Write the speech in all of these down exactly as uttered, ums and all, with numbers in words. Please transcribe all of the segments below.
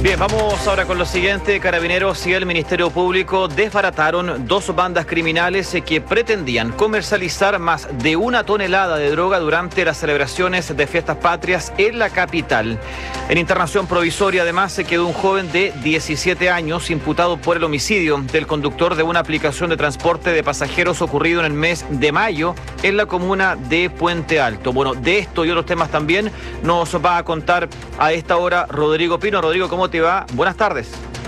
Bien, vamos ahora con lo siguiente. Carabineros y el Ministerio Público desbarataron dos bandas criminales que pretendían comercializar más de una tonelada de droga durante las celebraciones de fiestas patrias en la capital. En internación provisoria, además, se quedó un joven de diecisiete años imputado por el homicidio del conductor de una aplicación de transporte de pasajeros ocurrido en el mes de mayo en la comuna de Puente Alto. Bueno, de esto y otros temas también nos va a contar a esta hora Rodrigo Pino. Rodrigo, ¿cómo te va? Buenas tardes.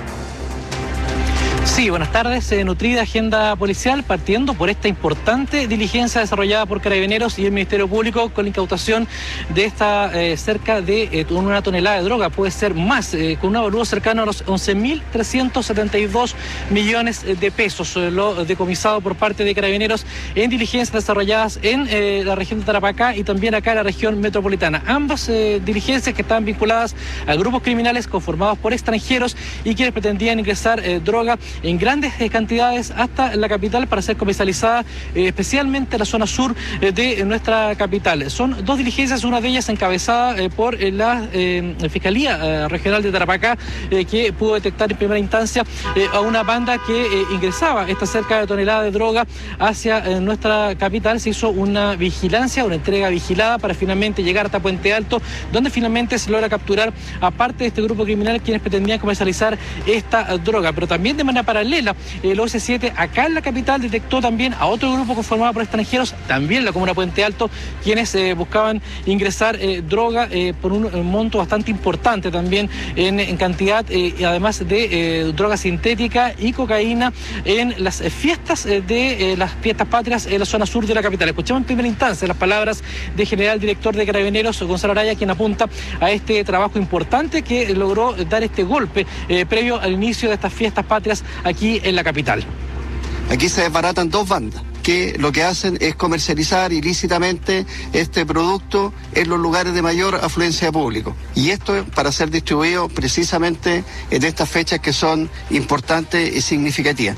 Sí, buenas tardes. Eh, nutrida agenda policial, partiendo por esta importante diligencia desarrollada por Carabineros y el Ministerio Público con la incautación de esta eh, cerca de eh, una tonelada de droga, puede ser más, eh, con un avalúo cercano a los once mil trescientos setenta y dos millones de pesos, eh, lo decomisado por parte de Carabineros en diligencias desarrolladas en eh, la región de Tarapacá y también acá en la región metropolitana. Ambas eh, diligencias que estaban vinculadas a grupos criminales conformados por extranjeros y quienes pretendían ingresar eh, droga en grandes cantidades hasta la capital para ser comercializada, eh, especialmente en la zona sur eh, de nuestra capital. Son dos diligencias, una de ellas encabezada eh, por eh, la eh, Fiscalía eh, Regional de Tarapacá, eh, que pudo detectar en primera instancia eh, a una banda que eh, ingresaba esta cerca de tonelada de droga hacia eh, nuestra capital. Se hizo una vigilancia, una entrega vigilada para finalmente llegar hasta Puente Alto, donde finalmente se logra capturar a parte de este grupo criminal quienes pretendían comercializar esta droga, pero también de manera paralela, el O S siete acá en la capital detectó también a otro grupo conformado por extranjeros, también en la comuna de Puente Alto, quienes eh, buscaban ingresar eh, droga eh, por un, un monto bastante importante también en, en cantidad, eh, y además de eh, droga sintética y cocaína en las eh, fiestas eh, de eh, las fiestas patrias en la zona sur de la capital. Escuchamos en primera instancia las palabras del general director de Carabineros, Gonzalo Araya, quien apunta a este trabajo importante que logró dar este golpe eh, previo al inicio de estas fiestas patrias aquí en la capital. Aquí se desbaratan dos bandas que lo que hacen es comercializar ilícitamente este producto en los lugares de mayor afluencia de público. Y esto para ser distribuido precisamente en estas fechas que son importantes y significativas.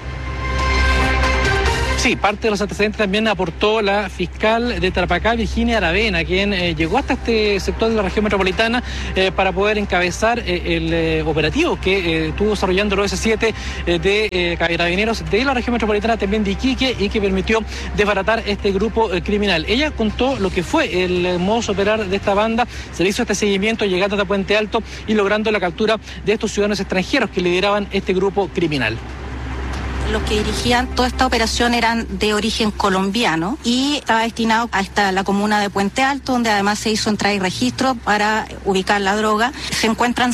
Sí, parte de los antecedentes también aportó la fiscal de Tarapacá, Virginia Aravena, quien eh, llegó hasta este sector de la región metropolitana eh, para poder encabezar eh, el eh, operativo que eh, estuvo desarrollando el O S siete eh, de eh, Carabineros de la región metropolitana, también de Iquique, y que permitió desbaratar este grupo eh, criminal. Ella contó lo que fue el eh, modus operandi de esta banda. Se le hizo este seguimiento llegando hasta Puente Alto y logrando la captura de estos ciudadanos extranjeros que lideraban este grupo criminal. Los que dirigían toda esta operación eran de origen colombiano y estaba destinado a esta, la comuna de Puente Alto, donde además se hizo entrada y registro para ubicar la droga. Se encuentran